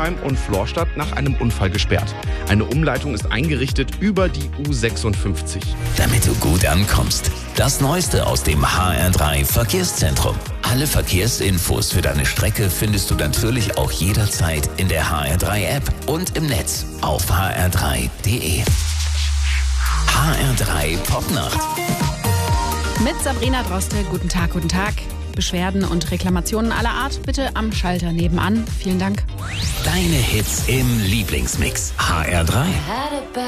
Hildesheim und Florstadt nach einem Unfall gesperrt. Eine Umleitung ist eingerichtet über die U56. Damit du gut ankommst. Das Neueste aus dem HR3 Verkehrszentrum. Alle Verkehrsinfos für deine Strecke findest du natürlich auch jederzeit in der HR3 App und im Netz auf hr3.de. HR3 Popnacht. Mit Sabrina Droste. Guten Tag, guten Tag. Beschwerden und Reklamationen aller Art bitte am Schalter nebenan. Vielen Dank. Deine Hits im Lieblingsmix. HR3.